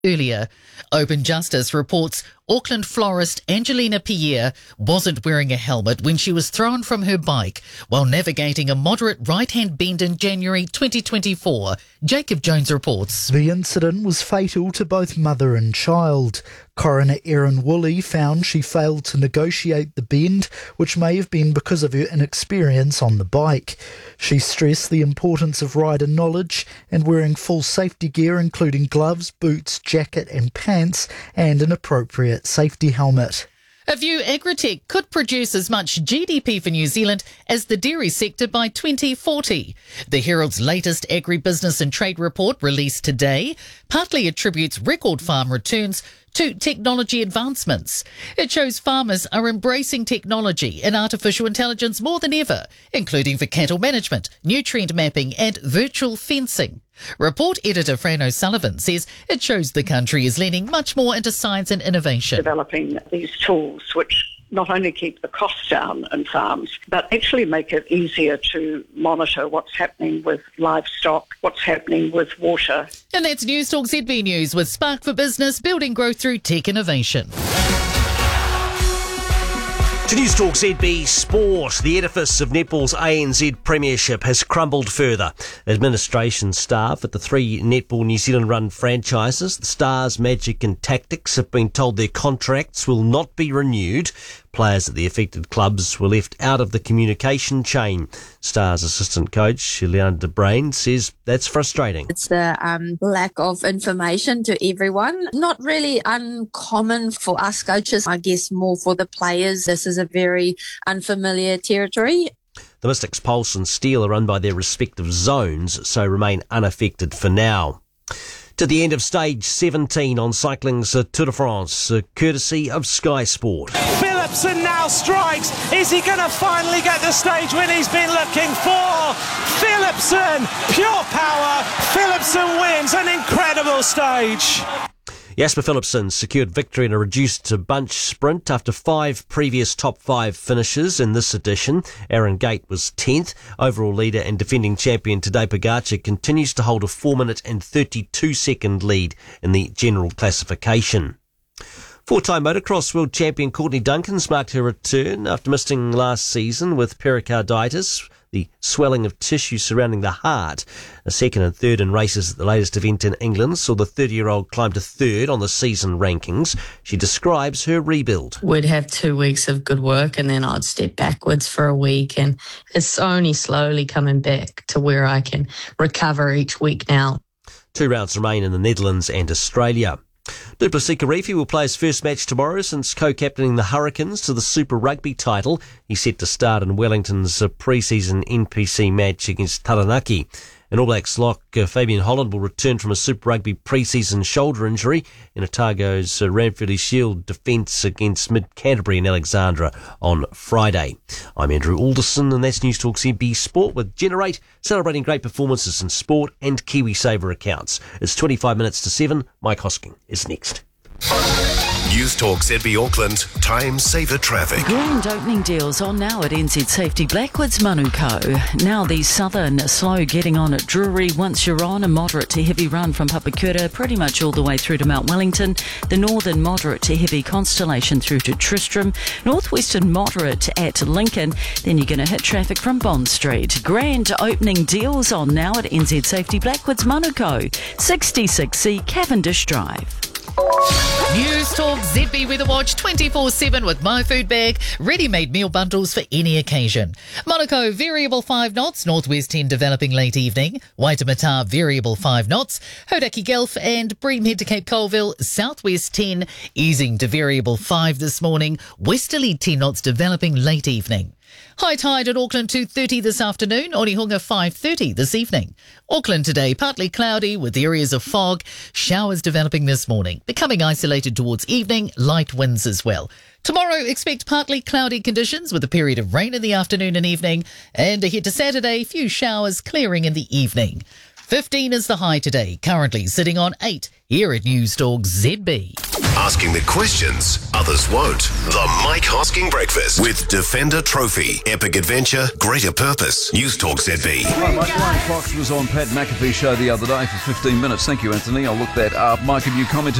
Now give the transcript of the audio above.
earlier. Open Justice reports Auckland florist Angelina Pierre wasn't wearing a helmet when she was thrown from her bike while navigating a moderate right-hand bend in January 2024. Jacob Jones reports. The incident was fatal to both mother and child. Coroner Erin Woolley found she failed to negotiate the bend, which may have been because of her inexperience on the bike. She stressed the importance of rider knowledge and wearing full safety gear, including gloves, boots, jacket and pants, and an appropriate safety helmet. A view Agritech could produce as much GDP for New Zealand as the dairy sector by 2040. The Herald's latest agribusiness and trade report, released today, partly attributes record farm returns to technology advancements. It shows farmers are embracing technology and artificial intelligence more than ever, including for cattle management, nutrient mapping and virtual fencing. Report editor Fran O'Sullivan says it shows the country is leaning much more into science and innovation. Developing these tools which not only keep the costs down in farms, but actually make it easier to monitor what's happening with livestock, what's happening with water. And that's News Talk ZB News with Spark for Business, building growth through tech innovation. To News Talk ZB Sport, the edifice of netball's ANZ Premiership has crumbled further. Administration staff at the three Netball New Zealand-run franchises, the Stars, Magic and Tactics, have been told their contracts will not be renewed. Players at the affected clubs were left out of the communication chain. Stars assistant coach Leandra Brain says that's frustrating. It's the lack of information to everyone. Not really uncommon for us coaches, I guess more for the players. This is a very unfamiliar territory. The Mystics, Pulse and Steel are run by their respective zones, so remain unaffected for now. To the end of stage 17 on cycling's Tour de France, courtesy of Sky Sport. Philipsen now strikes. Is he going to finally get the stage win he's been looking for? Philipsen, pure power. Philipsen wins an incredible stage. Jasper Philipsen secured victory in a reduced bunch sprint after 5 previous top 5 finishes in this edition. Aaron Gate was 10th. Overall leader and defending champion Tadej Pogacar continues to hold a 4-minute and 32-second lead in the general classification. 4-time motocross world champion Courtney Duncan's marked her return after missing last season with pericarditis, the swelling of tissue surrounding the heart. A second and third in races at the latest event in England saw the 30-year-old climb to third on the season rankings. She describes her rebuild. We'd have 2 weeks of good work and then I'd step backwards for a week, and it's only slowly coming back to where I can recover each week now. 2 rounds remain in the Netherlands and Australia. Duplessis Karifi will play his first match tomorrow since co-captaining the Hurricanes to the Super Rugby title. He's set to start in Wellington's pre-season NPC match against Taranaki. And All Blacks lock Fabian Holland will return from a Super Rugby pre-season shoulder injury in Otago's Ranfurly Shield defence against Mid-Canterbury and Alexandra on Friday. I'm Andrew Alderson, and that's News Talk ZB Sport with Generate, celebrating great performances in sport and KiwiSaver accounts. It's 25 minutes to 7. Mike Hosking is next. News Talk ZB Auckland, Time Saver Traffic. Grand opening deals on now at NZ Safety Blackwood's Manukau. Now the southern slow getting on at Drury. Once you're on a moderate to heavy run from Papakura pretty much all the way through to Mount Wellington. The northern moderate to heavy Constellation through to Tristram. Northwestern moderate at Lincoln. Then you're going to hit traffic from Bond Street. Grand opening deals on now at NZ Safety Blackwood's Manukau. 66C Cavendish Drive. News Talk ZB Weather Watch 24/7 with My Food Bag, ready-made meal bundles for any occasion. Monaco variable 5 knots, northwest 10 developing late evening. Waitemata variable 5 knots. Hodaki Gulf and Bream head to Cape Colville, southwest 10 easing to variable 5 this morning. Westerly 10 knots developing late evening. High tide at Auckland 2:30 this afternoon, Onehunga 5:30 this evening. Auckland today partly cloudy with areas of fog, showers developing this morning, becoming isolated towards evening, light winds as well. Tomorrow expect partly cloudy conditions with a period of rain in the afternoon and evening, and ahead to Saturday, few showers clearing in the evening. 15 is the high today, currently sitting on 8 here at News Talk ZB. Asking the questions others won't. The Mike Hosking Breakfast with Defender Trophy. Epic adventure, greater purpose. News Talk ZB. Hi, Mike. Ryan Fox was on Pat McAfee's show the other day for 15 minutes. Thank you, Anthony. I'll look that up. Mike, have you commented